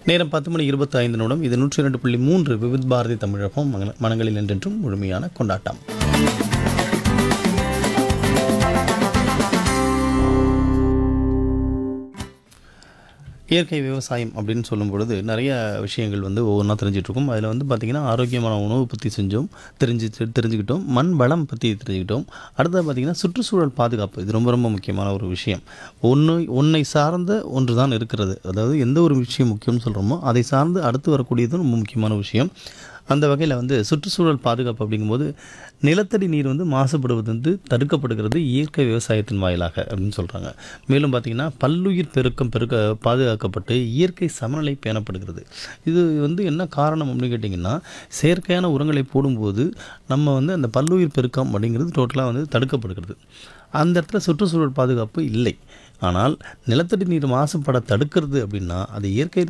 நேரம் 10:25 இது 102.3 விவித் பாரதி தமிழகம் மனங்களில் என்றென்றும் முழுமையான கொண்டாட்டம். இயற்கை விவசாயம் அப்படின்னு சொல்லும் பொழுது நிறைய விஷயங்கள் ஒவ்வொன்றா தெரிஞ்சிட்ருக்கோம். அதில் பார்த்திங்கன்னா ஆரோக்கியமான உணவு பற்றி தெரிஞ்சுக்கிட்டோம். மண் வளம் பற்றி தெரிஞ்சுக்கிட்டோம். அடுத்தது பார்த்திங்கன்னா சுற்றுச்சூழல் பாதுகாப்பு, இது ரொம்ப ரொம்ப முக்கியமான ஒரு விஷயம். ஒன்றை சார்ந்த ஒன்று தான் இருக்கிறது. அதாவது எந்த ஒரு விஷயம் முக்கியம்னு சொல்கிறோமோ அதை சார்ந்து அடுத்து வரக்கூடியது ரொம்ப முக்கியமான விஷயம். அந்த வகையில் சுற்றுச்சூழல் பாதுகாப்பு அப்படிங்கும்போது நிலத்தடி நீர் மாசுபடுவது தடுக்கப்படுகிறது இயற்கை விவசாயத்தின் வாயிலாக அப்படின்னு சொல்கிறாங்க. மேலும் பார்த்திங்கன்னா பல்லுயிர் பெருக்கம் பாதுகாக்கப்பட்டு இயற்கை சமநிலை பேணப்படுகிறது. இது என்ன காரணம் அப்படின்னு கேட்டிங்கன்னா, செயற்கையான உரங்களை போடும்போது நம்ம அந்த பல்லுயிர் பெருக்கம் அப்படிங்கிறது டோட்டலாக தடுக்கப்படுகிறது. அந்த இடத்துல சுற்றுச்சூழல் பாதுகாப்பு இல்லை. ஆனால் நிலத்தடி நீர் மாசுபட தடுக்கிறது அப்படின்னா அது இயற்கை